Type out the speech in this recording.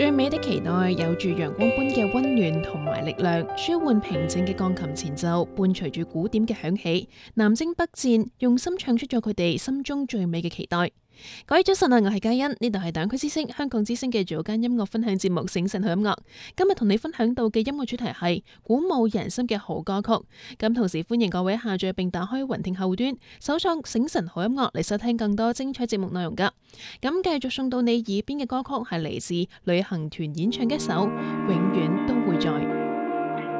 最美的期待有住陽光般嘅溫暖同埋力量，舒緩平靜嘅鋼琴前奏，伴隨住鼓點嘅響起，南征北戰用心唱出咗佢哋心中最美嘅期待。各位早晨啊，我係嘉欣，呢度係大灣區之聲香港之聲嘅早間音樂分享節目《醒晨好音樂》。今日同你分享到嘅音樂主題係鼓舞人心嘅好歌曲。咁同時歡迎各位下載並打開雲聽後端，搜索《醒晨好音樂》嚟收聽更多精彩節目內容噶。咁繼續送到你耳邊嘅歌曲係嚟自旅行團演唱嘅一首《永遠都會在》。